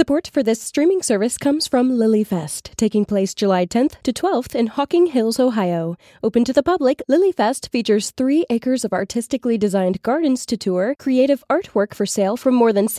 Support for this streaming service comes from LilyFest, taking place July 10th to 12th in Hocking Hills, Ohio. Open to the public, LilyFest features 3 acres of artistically designed gardens to tour, creative artwork for sale from more than